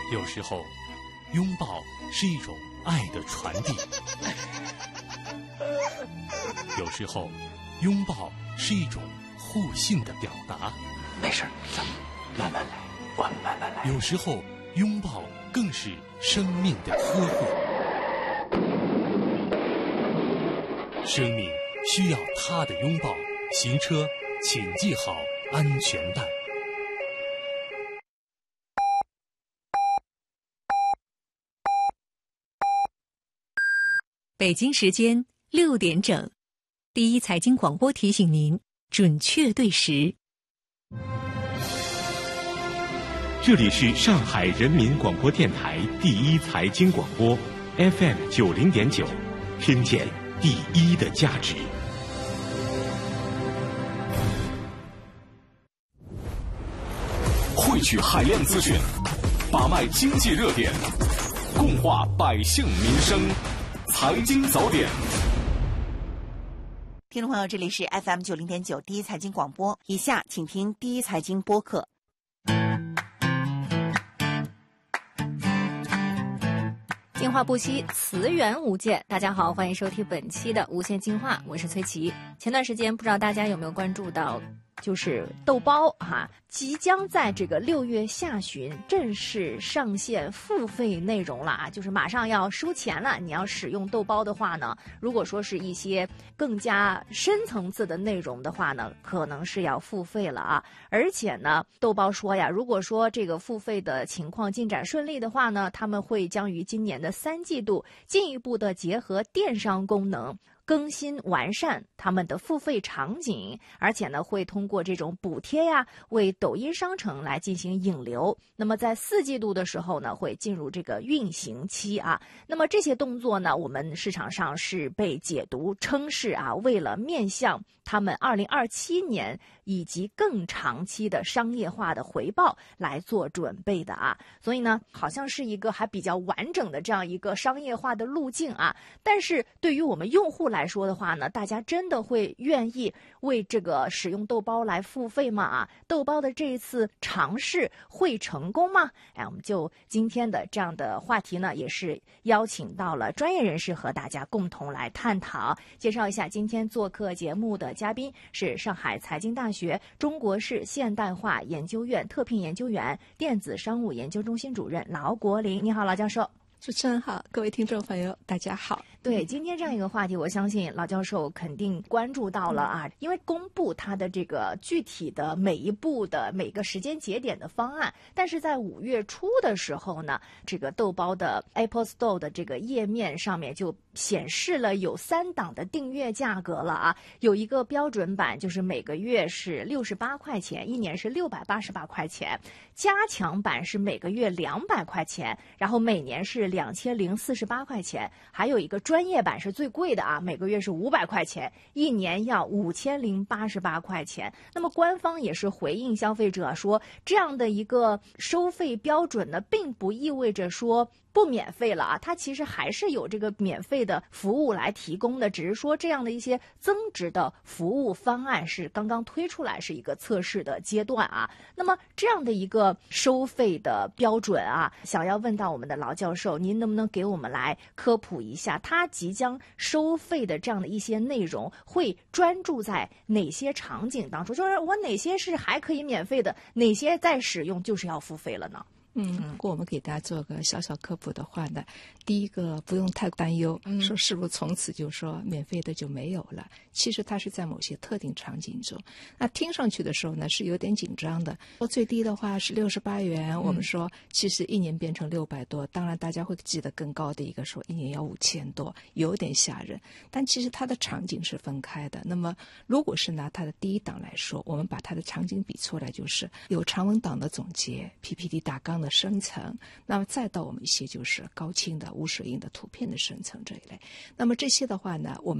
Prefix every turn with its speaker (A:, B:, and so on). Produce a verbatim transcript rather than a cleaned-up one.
A: 有时候，拥抱是一种爱的传递；有时候，拥抱是一种互信的表达。
B: 没事，咱们慢慢来，我们慢慢来。
A: 有时候，拥抱更是生命的呵护。生命需要他的拥抱。行车，请系好安全带。
C: 北京时间六点整，第一财经广播提醒您准确对时。
D: 这里是上海人民广播电台第一财经广播 F M 九零点九，听见第一的价值。
E: 汇聚海量资讯，把脉经济热点，共话百姓民生。财经早点，
F: 听众朋友，这里是 F M 九零点九第一财经广播，以下请听第一财经播客。
G: 净化不息，词源无界。大家好，欢迎收听本期的无限净化，我是崔琦。前段时间不知道大家有没有关注到，就是豆包哈，即将在这个六月下旬正式上线付费内容了啊，就是马上要收钱了。你要使用豆包的话呢，如果说是一些更加深层次的内容的话呢，可能是要付费了啊。而且呢，豆包说呀，如果说这个付费的情况进展顺利的话呢，他们会将于今年的三季度进一步的结合电商功能，更新完善他们的付费场景，而且呢会通过这种补贴呀，为抖音商城来进行引流。那么在四季度的时候呢，会进入这个运行期啊。那么这些动作呢，我们市场上是被解读称是啊，为了面向他们二零二七年以及更长期的商业化的回报来做准备的啊。所以呢，好像是一个还比较完整的这样一个商业化的路径啊。但是对于我们用户来说的话呢，大家真的会愿意为这个使用豆包来付费吗？啊，豆包的这一次尝试会成功吗？哎，我们就今天的这样的话题呢，也是邀请到了专业人士和大家共同来探讨。介绍一下今天做客节目的嘉宾是上海财经大学中国式现代化研究院特聘研究员、电子商务研究中心主任劳国林。你好，劳教授。
H: 主持人好，各位听众朋友大家好。
G: 对，今天这样一个话题，我相信劳教授肯定关注到了啊，因为公布它的这个具体的每一步的每个时间节点的方案，但是在五月初的时候呢，这个豆包的 Apple Store 的这个页面上面就显示了有三档的订阅价格了啊，有一个标准版就是每个月是六十八块钱，一年是六百八十八块钱，加强版是每个月两百块钱，然后每年是两千零四十八块钱，还有一个专业版是最贵的啊，每个月是五百块钱，一年要五千零八十八块钱。那么官方也是回应消费者说，这样的一个收费标准呢，并不意味着说不免费了啊，它其实还是有这个免费的服务来提供的，只是说这样的一些增值的服务方案是刚刚推出来，是一个测试的阶段啊。那么这样的一个收费的标准啊，想要问到我们的劳教授，您能不能给我们来科普一下，它即将收费的这样的一些内容会专注在哪些场景当中？就是我哪些是还可以免费的，哪些在使用就是要付费了呢？
H: 嗯，如果我们给大家做个小小科普的话呢，第一个不用太担忧，嗯、说是不是从此就说免费的就没有了？其实它是在某些特定场景中，那听上去的时候呢是有点紧张的。说最低的话是六十八元，嗯、我们说其实一年变成六百多，当然大家会记得更高的一个说一年要五千多，有点吓人。但其实它的场景是分开的。那么如果是拿它的第一档来说，我们把它的场景比出来，就是有长文档的总结、P P T 大纲的生成，那么再到我们一些就是高清的无水印的图片的生成这一类。那么这些的话呢，我们